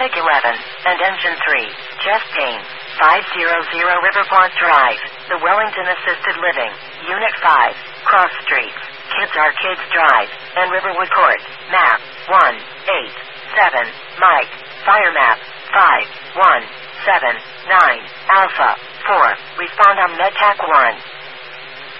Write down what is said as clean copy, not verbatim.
MiG 11, and Engine 3, Jeff Payne. 500 Riverpont Drive, The Wellington Assisted Living, Unit 5, Cross Streets, Kids Arcades Drive, and Riverwood Court. Map 187, Mike. Fire map 5179, Alpha 4. Respond on MedTac 1.